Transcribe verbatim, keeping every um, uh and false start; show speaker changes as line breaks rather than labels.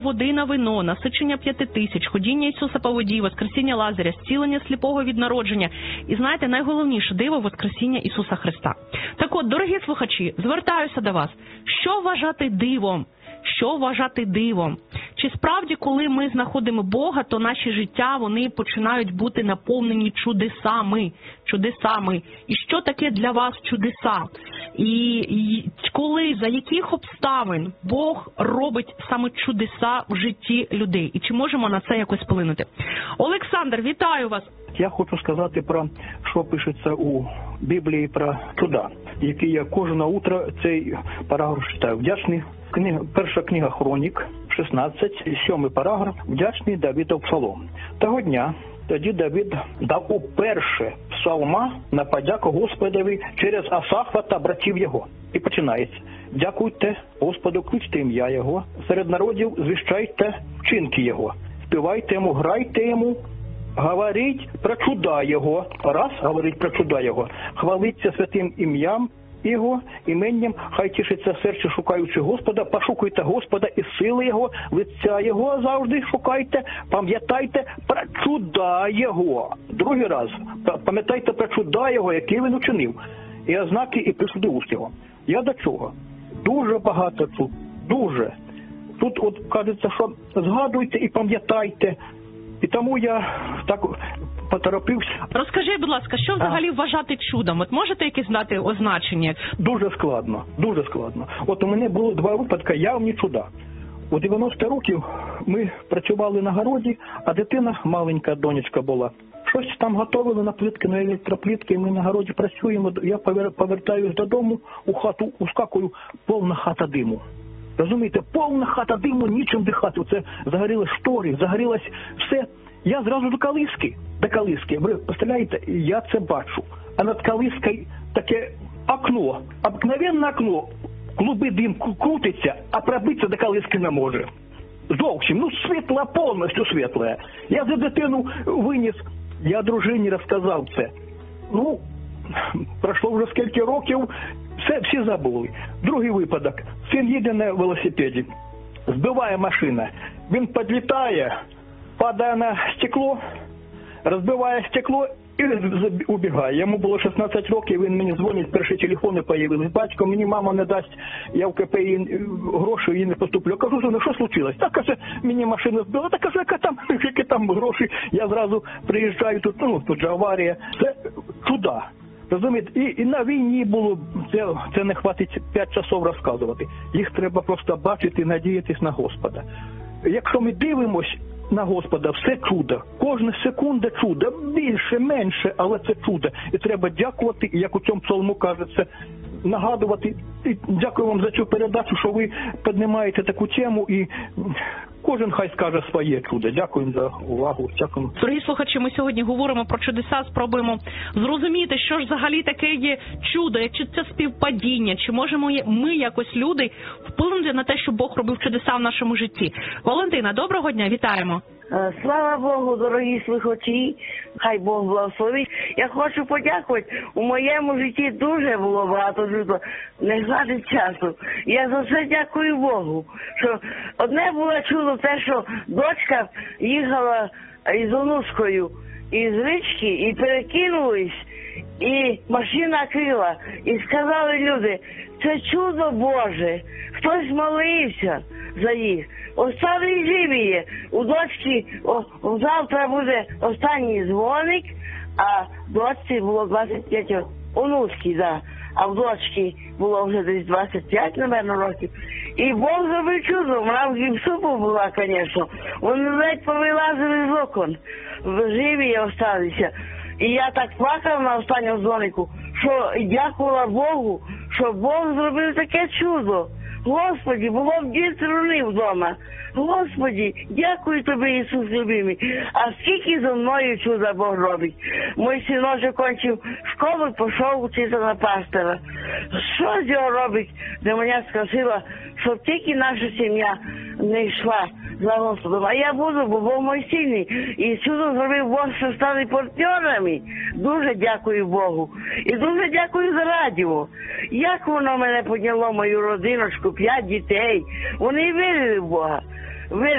води на вино, насичення п'яти тисяч, ходіння Ісуса по воді, воскресіння Лазаря, зцілення сліпого від народження. І знаєте, найголовніше диво – воскресіння Ісуса Христа. Так от, дорогі слухачі, звертаюся до вас. Що вважати дивом? Що вважати дивом? Чи справді, коли ми знаходимо Бога, то наші життя, вони починають бути наповнені чудесами, чудесами. І що таке для вас чудеса? І, і коли, за яких обставин Бог робить саме чудеса в житті людей? І чи можемо на це якось вплинути? Олександр, вітаю вас!
Я хочу сказати про, що пишеться у Біблії про чуда, який я кожне утро цей параграф читаю. Вдячний. Книга, перша книга Хронік, шістнадцять, сьомий параграф, вдячний Давидов псалом. Того дня тоді Давид дав уперше псалма на подяку Господові через Асафа та братів його. І починається. Дякуйте Господу, кличте ім'я Його, серед народів звіщайте вчинки Його, співайте Йому, грайте Йому, говоріть про чуда Його, раз говоріть про чуда Його, хвалиться святим ім'ям Його, іменням, хай тішиться серце, шукаючи Господа, пошукуйте Господа і сили Його, лиця Його завжди шукайте, пам'ятайте про чуда Його. Другий раз, пам'ятайте про чуда Його, який він учинив, і ознаки, і присуди уст Його. Я до чого? Дуже багато тут, дуже. Тут от кажеться, що згадуйте і пам'ятайте, і тому я так поторопився.
Розкажіть, будь ласка, що взагалі а? вважати чудом? От можете якісь дати означення?
Дуже складно, дуже складно. От у мене було два випадки явні чуда. У дев'яносто років ми працювали на городі, а дитина, маленька донечка була, щось там готували на плитки, на електроплитки, ми на городі працюємо, я повертаюсь додому, у хату ускакую, повна хата диму. Розумієте, повна хата диму, нічим дихати. Це загорілись штори, загорілось все. Я зразу до калиски, до калиски. Ви представляєте, я це бачу. А над калискою таке окно, обикновенне окно, клуби дим крутиться, а пробитися до калиски не може. Зовсім, ну світла, повністю світла. Я за дитину виніс, я дружині розказав це. Ну, пройшло вже скільки років, все, всі забули. Другий випадок. Син їде на велосипеді, збиває машина, він підлітає, падає на стекло, розбиває стекло і убігає. Йому було шістнадцять років, він мені дзвонить, перші телефони появились. Батько, мені мама не дасть, я в КП гроші їй не поступлю. Я кажу, ну що случилось? Так, каже, мені машина збила, так, каже, яка там, які там гроші. Я зразу приїжджаю, тут, ну, тут же аварія. Це чуда. Розумієте, і, і на війні було, це, це не хватить п'ять часов розказувати. Їх треба просто бачити і надіятись на Господа. Якщо ми дивимось на Господа, все чудо. Кожна секунда чудо. Більше, менше, але це чудо. І треба дякувати, і як у цьому псалму кажеться, нагадувати. І дякую вам за цю передачу, що ви піднімаєте таку тему, і кожен хай скаже своє чудо. Дякую за увагу. Дякую.
Дорогі слухачі, ми сьогодні говоримо про чудеса, спробуємо зрозуміти, що ж взагалі таке є чудо, чи це співпадіння, чи можемо ми, якось люди, вплинути на те, що Бог робив чудеса в нашому житті. Валентина, доброго дня, вітаємо.
Слава Богу, дорогі слухачі, хай Бог благословить. Я хочу подякувати, у моєму житті дуже було багато чудо, не хватить часу. Я за це дякую Богу, що одне було чудо те, що дочка їхала із онучкою із річки і перекинулись, і машина крила, і сказали люди, це чудо Боже, хтось молився за їх. Останні живі є. У дочки о, завтра буде останній дзвоник, а дочці було двадцять п'ять років. Онуцькі, да. А в дочки було вже десь двадцять п'ять, напевно, років. І Бог зробив чудо. Вона в гіпсупу була, звісно. Вони ледь повилазили з окон. Живі осталися. І я так плакав на останньому дзвонику, що дякувала Богу, що Бог зробив таке чудо. Господи, було б дві труни вдома. Господи, дякую Тобі, Ісус любимий. А скільки зо мною чуда Бог робить. Мой синочок кончив школу, пішов вчитися на пастора. Що з його робить? Де мене сказала, щоб тільки наша сім'я не йшла за Господом. А я буду, бо Бог мой сильний. І чудо зробив Бог, що стали партнерами. Дуже дякую Богу. І дуже дякую за радіо. Як воно мене підняло, мою родиночку, п'ять дітей. Вони вірили в Бога. ви